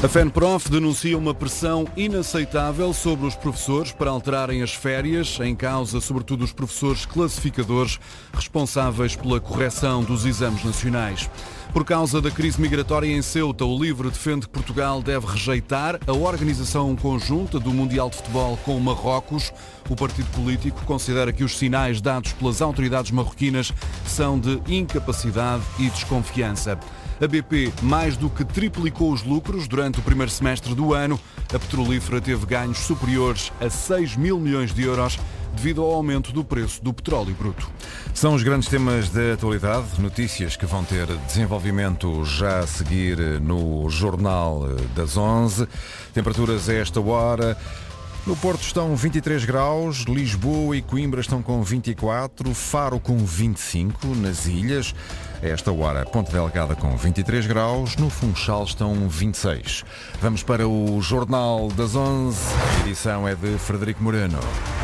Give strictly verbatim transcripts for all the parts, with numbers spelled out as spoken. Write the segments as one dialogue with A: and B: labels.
A: A FENPROF denuncia uma pressão inaceitável sobre os professores para alterarem as férias, em causa sobretudo os professores classificadores responsáveis pela correção dos exames nacionais. Por causa da crise migratória em Ceuta, o LIVRE defende que Portugal deve rejeitar a organização conjunta do Mundial de Futebol com Marrocos. O partido político considera que os sinais dados pelas autoridades marroquinas são de incapacidade e desconfiança. A B P mais do que triplicou os lucros durante o primeiro semestre do ano. A petrolífera teve ganhos superiores a seis mil milhões de euros devido ao aumento do preço do petróleo bruto.
B: São os grandes temas da atualidade, notícias que vão ter desenvolvimento já a seguir no Jornal das onze. Temperaturas a esta hora. No Porto estão vinte e três graus, Lisboa e Coimbra estão com vinte e quatro, Faro com vinte e cinco, nas ilhas. A esta hora, Ponta Delgada com vinte e três graus, no Funchal estão vinte e seis. Vamos para o Jornal das onze, a edição é de Frederico Moreno.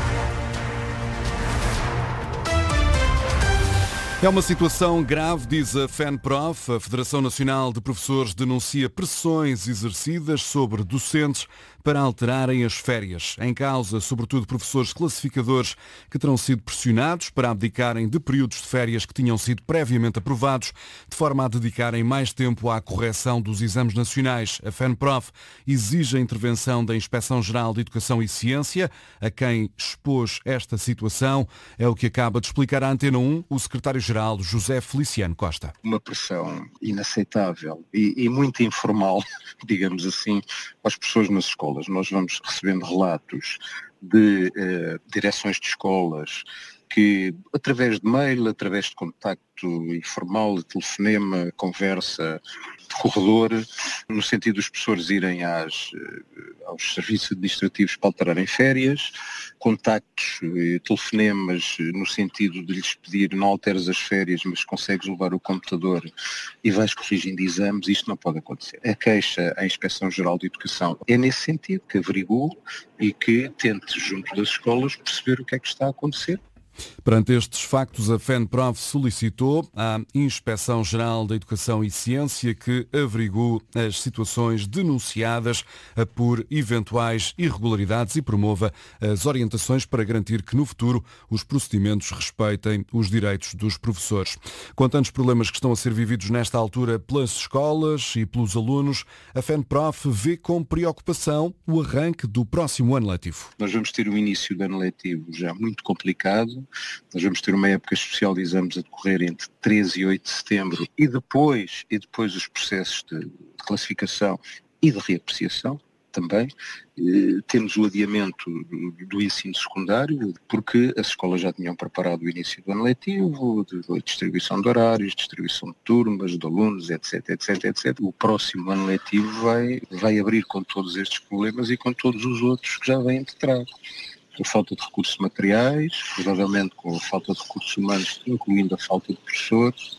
A: É uma situação grave, diz a FENPROF. A Federação Nacional de Professores denuncia pressões exercidas sobre docentes para alterarem as férias. Em causa, sobretudo, professores classificadores que terão sido pressionados para abdicarem de períodos de férias que tinham sido previamente aprovados, de forma a dedicarem mais tempo à correção dos exames nacionais. A FENPROF exige a intervenção da Inspeção-Geral de Educação e Ciência, a quem expôs esta situação. É o que acaba de explicar à Antena um o secretário-geral José Feliciano Costa.
C: Uma pressão inaceitável e, e muito informal, digamos assim, às pessoas nas escolas. Nós vamos recebendo relatos de eh, direções de escolas que, através de mail, através de contacto informal, de telefonema, conversa, de corredor, no sentido dos professores irem às, aos serviços administrativos para alterarem férias, contactos, telefonemas no sentido de lhes pedir não alteres as férias, mas consegues levar o computador e vais corrigindo exames. Isto não pode acontecer. A queixa à Inspeção-Geral de Educação é nesse sentido, que averigue e que tente, junto das escolas, perceber o que é que está a acontecer.
A: Perante estes factos, a FENPROF solicitou à Inspeção-Geral da Educação e Ciência que averigue as situações denunciadas por eventuais irregularidades e promova as orientações para garantir que no futuro os procedimentos respeitem os direitos dos professores. Com tantos problemas que estão a ser vividos nesta altura pelas escolas e pelos alunos, a FENPROF vê com preocupação o arranque do próximo ano letivo.
C: Nós vamos ter o início do ano letivo já muito complicado. Nós vamos ter uma época especial de exames a decorrer entre treze e oito de setembro e depois, e depois os processos de, de classificação e de reapreciação também. Eh, temos o adiamento do, do ensino secundário, porque as escolas já tinham preparado o início do ano letivo, de, de distribuição de horários, distribuição de turmas, de alunos, etc, etc, etcétera. O próximo ano letivo vai, vai abrir com todos estes problemas e com todos os outros que já vêm de trás. Com falta de recursos materiais, provavelmente com a falta de recursos humanos, incluindo a falta de professores,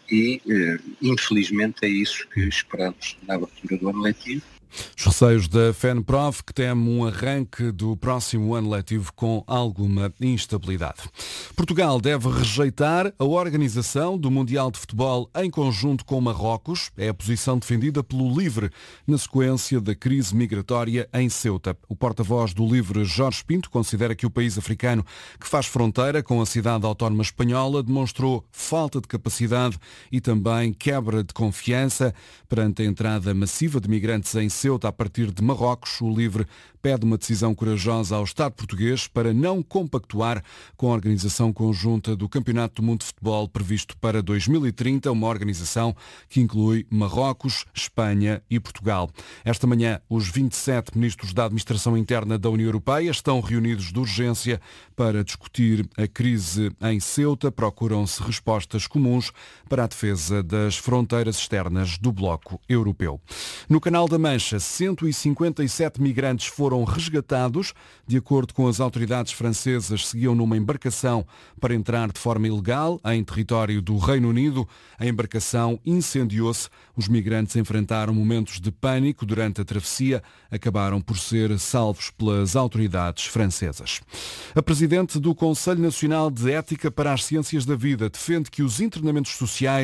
C: e eh, infelizmente é isso que esperamos na abertura do ano letivo.
A: Os receios da FENPROF, que teme um arranque do próximo ano letivo com alguma instabilidade. Portugal deve rejeitar a organização do Mundial de Futebol em conjunto com Marrocos. É a posição defendida pelo LIVRE na sequência da crise migratória em Ceuta. O porta-voz do LIVRE, Jorge Pinto, considera que o país africano que faz fronteira com a cidade autónoma espanhola demonstrou falta de capacidade e também quebra de confiança perante a entrada massiva de migrantes em Ceuta a partir de Marrocos. O LIVRE pede uma decisão corajosa ao Estado português para não compactuar com a organização conjunta do Campeonato do Mundo de Futebol previsto para dois mil e trinta, uma organização que inclui Marrocos, Espanha e Portugal. Esta manhã, os vinte e sete ministros da Administração Interna da União Europeia estão reunidos de urgência para discutir a crise em Ceuta. Procuram-se respostas comuns para a defesa das fronteiras externas do bloco europeu. No Canal da Mancha, cento e cinquenta e sete migrantes foram resgatados. De acordo com as autoridades francesas, seguiam numa embarcação para entrar de forma ilegal em território do Reino Unido. A embarcação incendiou-se. Os migrantes enfrentaram momentos de pânico durante a travessia. Acabaram por ser salvos pelas autoridades francesas. A presidente do Conselho Nacional de Ética para as Ciências da Vida defende que os internamentos sociais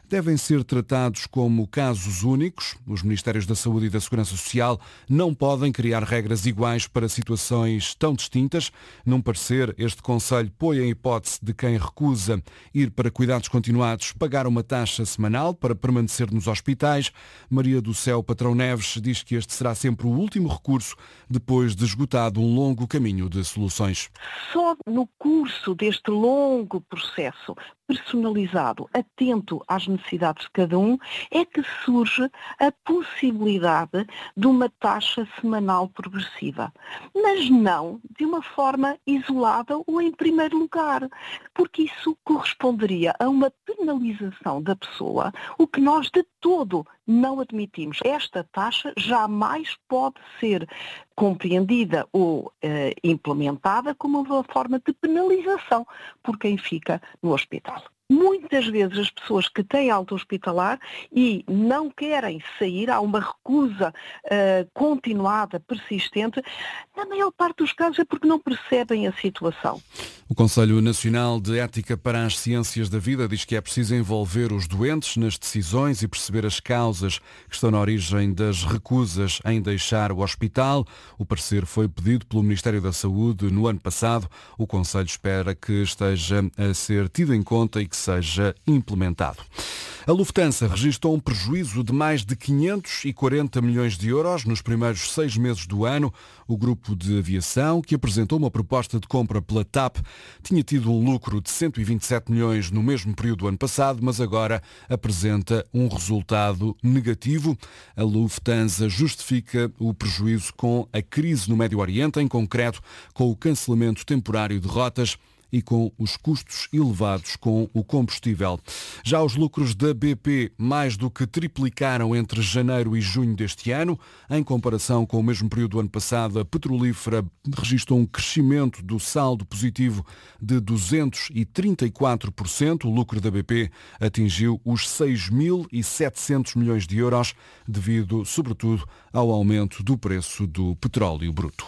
A: devem ser tratados como casos únicos. Os Ministérios da Saúde e da Segurança Social não podem criar regras iguais para situações tão distintas. Num parecer, este Conselho põe em hipótese de quem recusa ir para cuidados continuados pagar uma taxa semanal para permanecer nos hospitais. Maria do Céu Patrão Neves diz que este será sempre o último recurso depois de esgotado um longo caminho de soluções.
D: Só no curso deste longo processo personalizado, atento às necessidades de cada um, é que surge a possibilidade de uma taxa semanal progressiva. Mas não de uma forma isolada ou em primeiro lugar, porque isso corresponderia a uma penalização da pessoa, o que nós de todo não admitimos. Esta taxa jamais pode ser compreendida ou eh, implementada como uma forma de penalização por quem fica no hospital. Muitas vezes as pessoas que têm alta hospitalar e não querem sair, há uma recusa uh, continuada, persistente, na maior parte dos casos é porque não percebem a situação.
A: O Conselho Nacional de Ética para as Ciências da Vida diz que é preciso envolver os doentes nas decisões e perceber as causas que estão na origem das recusas em deixar o hospital. O parecer foi pedido pelo Ministério da Saúde no ano passado. O Conselho espera que esteja a ser tido em conta e que seja implementado. A Lufthansa registrou um prejuízo de mais de quinhentos e quarenta milhões de euros nos primeiros seis meses do ano. O grupo de aviação, que apresentou uma proposta de compra pela T A P, tinha tido um lucro de cento e vinte e sete milhões no mesmo período do ano passado, mas agora apresenta um resultado negativo. A Lufthansa justifica o prejuízo com a crise no Médio Oriente, em concreto com o cancelamento temporário de rotas e com os custos elevados com o combustível. Já os lucros da B P mais do que triplicaram entre janeiro e junho deste ano. Em comparação com o mesmo período do ano passado, a petrolífera registrou um crescimento do saldo positivo de duzentos e trinta e quatro por cento. O lucro da B P atingiu os seis mil e setecentos milhões de euros, devido, sobretudo, ao aumento do preço do petróleo bruto.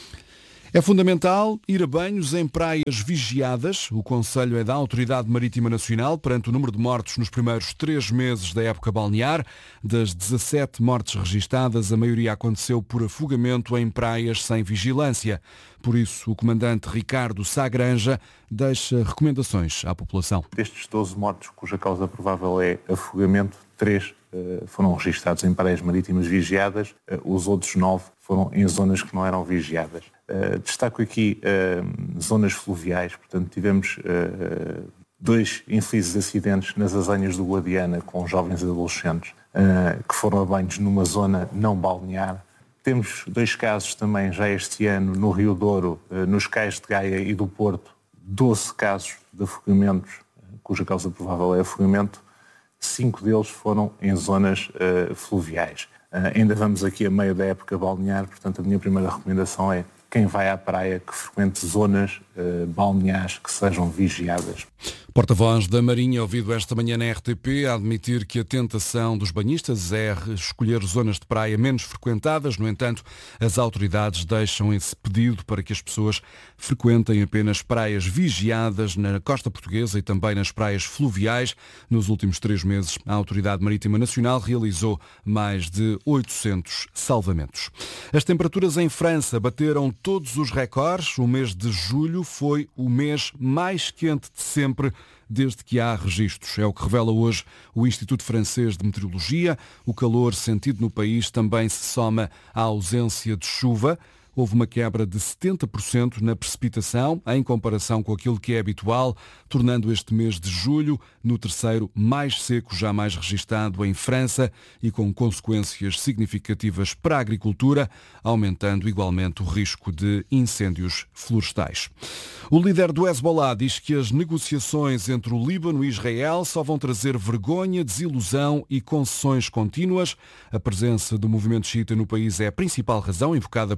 A: É fundamental ir a banhos em praias vigiadas. O conselho é da Autoridade Marítima Nacional perante o número de mortos nos primeiros três meses da época balnear. Das dezassete mortes registadas, a maioria aconteceu por afogamento em praias sem vigilância. Por isso, o comandante Ricardo Sá Granja deixa recomendações à população.
E: Destes doze mortos, cuja causa provável é afogamento, três uh, foram registados em praias marítimas vigiadas, uh, os outros nove foram em zonas que não eram vigiadas. Uh, destaco aqui uh, zonas fluviais, portanto tivemos uh, dois infelizes acidentes nas azanhas do Guadiana com jovens adolescentes uh, que foram a banhos numa zona não balnear. Temos dois casos também já este ano no Rio Douro, uh, nos cais de Gaia e do Porto, doze casos de afogamentos, uh, cuja causa provável é afogamento. Cinco deles foram em zonas uh, fluviais. Uh, ainda vamos aqui a meio da época balnear, portanto a minha primeira recomendação é quem vai à praia que frequente zonas uh, balneares que sejam vigiadas.
A: Porta-voz da Marinha, ouvido esta manhã na R T P, a admitir que a tentação dos banhistas é escolher zonas de praia menos frequentadas. No entanto, as autoridades deixam esse pedido para que as pessoas frequentem apenas praias vigiadas na costa portuguesa e também nas praias fluviais. Nos últimos três meses, a Autoridade Marítima Nacional realizou mais de oitocentos salvamentos. As temperaturas em França bateram todos os recordes. O mês de julho foi o mês mais quente de sempre desde que há registros. É o que revela hoje o Instituto Francês de Meteorologia. O calor sentido no país também se soma à ausência de chuva. Houve uma quebra de setenta por cento na precipitação, em comparação com aquilo que é habitual, tornando este mês de julho no terceiro mais seco jamais registado em França e com consequências significativas para a agricultura, aumentando igualmente o risco de incêndios florestais. O líder do Hezbollah diz que as negociações entre o Líbano e Israel só vão trazer vergonha, desilusão e concessões contínuas. A presença do movimento xiita no país é a principal razão invocada por Israel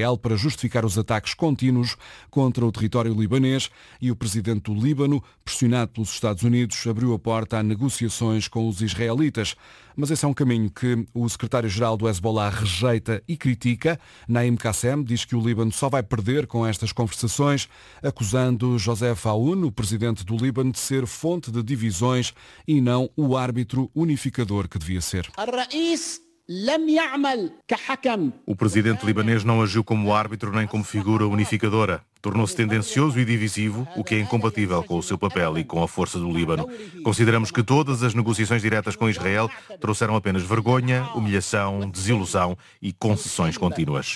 A: Israel para justificar os ataques contínuos contra o território libanês e o presidente do Líbano, pressionado pelos Estados Unidos, abriu a porta a negociações com os israelitas. Mas esse é um caminho que o secretário-geral do Hezbollah rejeita e critica. Naim Qassem diz que o Líbano só vai perder com estas conversações, acusando Joseph Aoun, o presidente do Líbano, de ser fonte de divisões e não o árbitro unificador que devia ser.
F: O presidente libanês não agiu como árbitro nem como figura unificadora. Tornou-se tendencioso e divisivo, o que é incompatível com o seu papel e com a força do Líbano. Consideramos que todas as negociações diretas com Israel trouxeram apenas vergonha, humilhação, desilusão e concessões contínuas.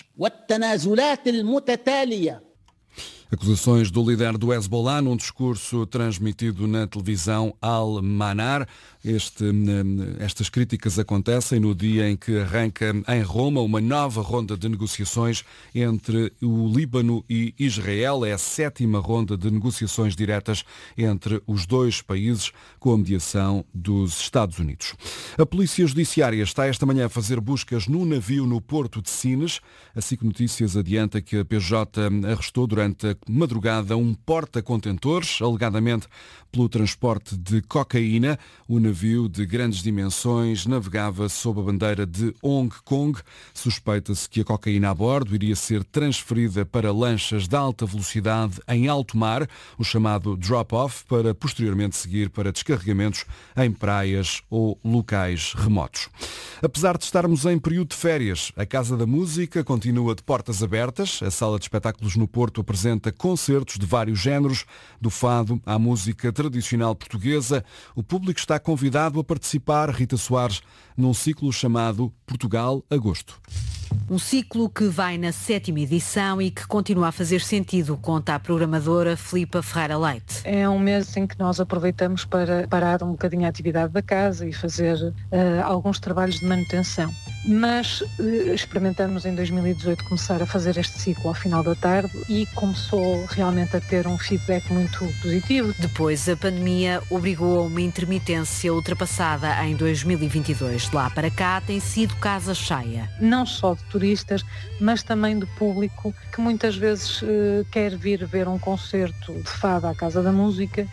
A: Acusações do líder do Hezbollah num discurso transmitido na televisão Al-Manar. Este, estas críticas acontecem no dia em que arranca em Roma uma nova ronda de negociações entre o Líbano e Israel. É a sétima ronda de negociações diretas entre os dois países com a mediação dos Estados Unidos. A Polícia Judiciária está esta manhã a fazer buscas num navio no porto de Sines. A SIC Notícias adianta que a P J arrestou durante a madrugada um porta-contentores, alegadamente pelo transporte de cocaína. O navio de grandes dimensões navegava sob a bandeira de Hong Kong. Suspeita-se que a cocaína a bordo iria ser transferida para lanchas de alta velocidade em alto mar, o chamado drop-off, para posteriormente seguir para descarregamentos em praias ou locais remotos. Apesar de estarmos em período de férias, a Casa da Música continua de portas abertas. A Sala de Espetáculos no Porto apresenta concertos de vários géneros, do fado à música tradicional portuguesa. O público está convidado a participar, Rita Soares, num ciclo chamado Portugal Agosto.
G: Um ciclo que vai na sétima edição e que continua a fazer sentido, conta a programadora Filipa Ferreira Leite.
H: É um mês em que nós aproveitamos para parar um bocadinho a atividade da casa e fazer uh, alguns trabalhos de manutenção. Mas uh, experimentamos em dois mil e dezoito começar a fazer este ciclo ao final da tarde e começou realmente a ter um feedback muito positivo.
G: Depois, a pandemia obrigou a uma intermitência ultrapassada em dois mil e vinte e dois. De lá para cá tem sido casa cheia.
H: Não só de turistas, mas também do público que muitas vezes uh, quer vir ver um concerto de fado à Casa da Música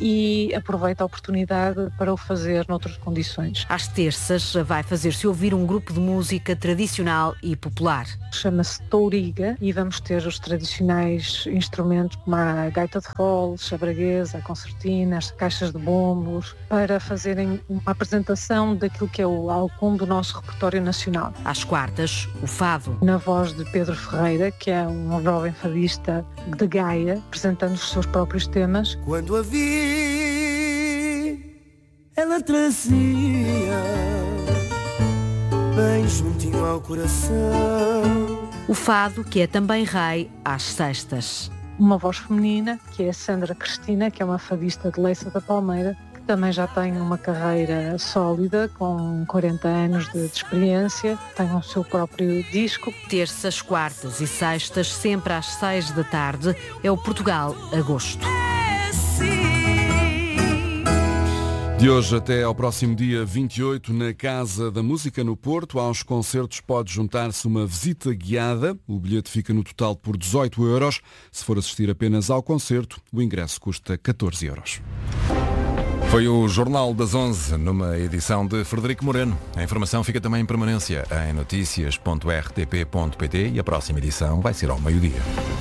H: e aproveita a oportunidade para o fazer noutras condições.
G: Às terças vai fazer-se ouvir um grupo de música tradicional e popular.
H: Chama-se Touriga e vamos ter os tradicionais instrumentos como a gaita de fole, a braguesa, a concertina, as caixas de bombos, para fazerem uma apresentação daquilo que é o alcunde do nosso repertório nacional.
G: Às quartas, o fado.
H: Na voz de Pedro Ferreira, que é um jovem fadista de Gaia, apresentando os seus próprios temas.
I: Quando a vi, ela trazia bem juntinho ao coração.
G: O fado, que é também rei, às sextas.
H: Uma voz feminina, que é a Sandra Cristina, que é uma fadista de Leiça da Palmeira, que também já tem uma carreira sólida, com quarenta anos de, de experiência, tem o seu próprio disco.
G: Terças, quartas e sextas, sempre às seis da tarde, é o Portugal Agosto.
A: De hoje até ao próximo dia vinte e oito, na Casa da Música no Porto, aos concertos pode juntar-se uma visita guiada. O bilhete fica no total por dezoito euros. Se for assistir apenas ao concerto, o ingresso custa catorze euros.
B: Foi o Jornal das onze, numa edição de Frederico Moreno. A informação fica também em permanência em noticias ponto r t p ponto p t e a próxima edição vai ser ao meio-dia.